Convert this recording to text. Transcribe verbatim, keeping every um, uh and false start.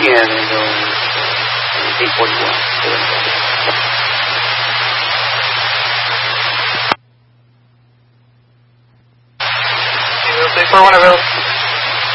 in eight forty-one. Say for one of those.